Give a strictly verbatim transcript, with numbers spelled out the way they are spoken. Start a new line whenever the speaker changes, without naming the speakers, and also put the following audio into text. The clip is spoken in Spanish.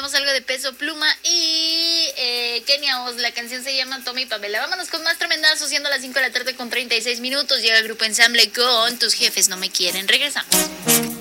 escuchamos algo de Peso Pluma y eh, Kenia Oz. La canción se llama Tommy Pamela. Vámonos con más tremendazos, siendo las cinco de la tarde con treinta y seis minutos. Llega el grupo Ensamble con Tus Jefes No Me Quieren. Regresamos.